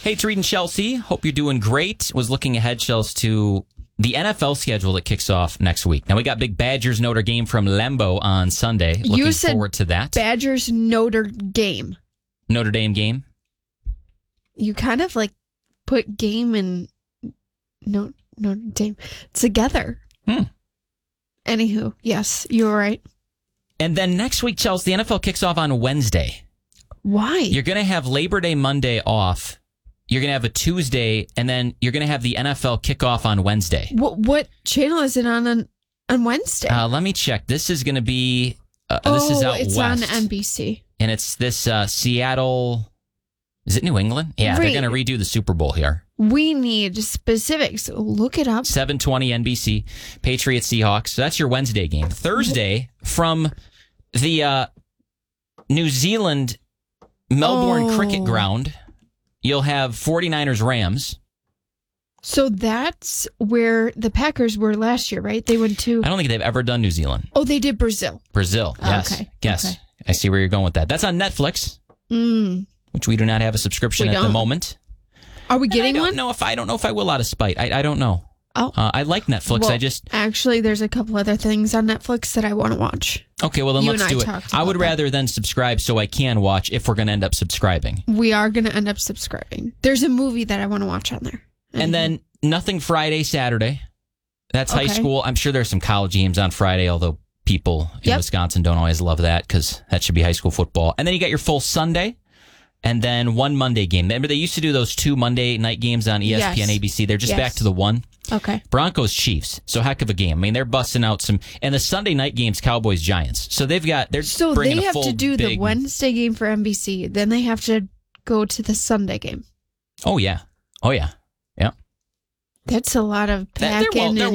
Hey, it's Reed and Chelsea. Hope you're doing great. Was looking ahead, Chelsea, to the NFL schedule that kicks off next week. Now, we got big Badgers Notre Dame from Lambeau on Sunday. Looking forward to that. Badgers Notre Dame. Notre Dame game. You kind of like put game and Notre Dame together. Anywho, yes, you're right. And then next week, Chelsea, the NFL kicks off on Wednesday. Why? You're going to have Labor Day Monday off. You're going to have a Tuesday, and then you're going to have the NFL kickoff on Wednesday. What channel is it on Wednesday? Let me check. This is going to be, this is out it's west. on NBC. And it's this Seattle, is it New England? Yeah, Right. They're going to redo the Super Bowl here. We need specifics. Look it up. 7:20 NBC, Patriots Seahawks. So that's your Wednesday game. Thursday, from the New Zealand Melbourne Cricket Ground, you'll have 49ers Rams. So that's where the Packers were last year, right? They went to... I don't think they've ever done New Zealand. Oh, they did Brazil. Brazil, yes. Okay. Yes. Okay. I see where you're going with that. That's on Netflix, which we do not have a subscription at the moment. Are we getting one? I don't know if I will out of spite. I don't know. Oh. I like Netflix. Well, actually, there's a couple other things on Netflix that I want to watch. Okay, well, then You let's and I do it. talked I would about that. rather than subscribe so I can watch if we're going to end up subscribing. We are going to end up subscribing. There's a movie that I want to watch on there. And then nothing Friday, Saturday. That's high Okay. school. I'm sure there's some college games on Friday, although people in Wisconsin don't always love that because that should be high school football. And then you got your full Sunday and then one Monday game. Remember, they used to do those 2 Monday night games on ESPN, Yes. ABC. They're just Yes. back to the one. Okay. Broncos Chiefs. So heck of a game. I mean, they're busting out some. And the Sunday night games, Cowboys Giants. So they're So bringing they a have full to do the big- Wednesday game for NBC. Then they have to go to the Sunday game. Oh, yeah. Oh, yeah. Yeah. That's a lot of packing. They're